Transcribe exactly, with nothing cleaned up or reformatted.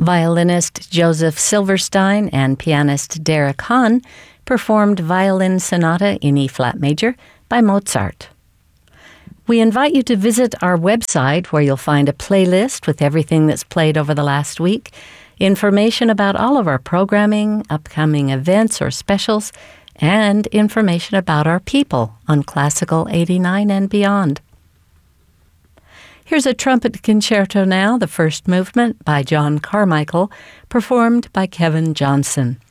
Violinist Joseph Silverstein and pianist Derek Hahn performed Violin Sonata in E-flat major by Mozart. We invite you to visit our website where you'll find a playlist with everything that's played over the last week, information about all of our programming, upcoming events or specials, and information about our people on Classical eighty-nine and beyond. Here's a trumpet concerto now, the first movement by John Carmichael, performed by Kevin Johnson.